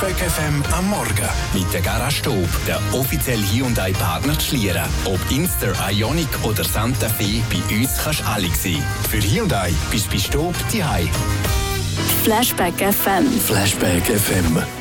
Flashback FM am Morgen. Mit der Garage Staub, der offizielle Hyundai-Partner zu Schlieren. Ob Inster, Ioniq oder Santa Fe, bei uns kannst du alle sehen. Für Hyundai bist du bei Staub daheim. Flashback FM. Flashback FM.